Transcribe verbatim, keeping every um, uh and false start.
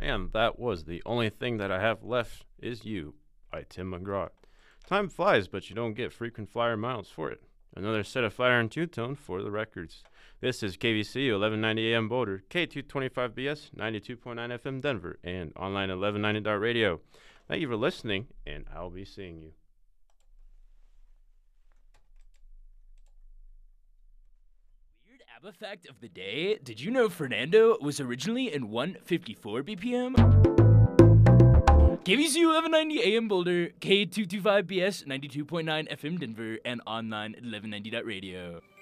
And that was The Only Thing That I Have Left Is You by Tim McGraw. Time flies, but you don't get frequent flyer miles for it. Another set of Fire and Two Tone for the records. This is K V C eleven ninety A M Boulder, K two twenty-five B S, ninety-two point nine F M Denver, and online at eleven ninety dot radio. Thank you for listening, and I'll be seeing you. Weird ABBA fact of the day. Did you know Fernando was originally in one fifty-four B P M? K V C eleven ninety A M Boulder, K two twenty-five B S, ninety-two point nine F M Denver, and online at eleven ninety dot radio.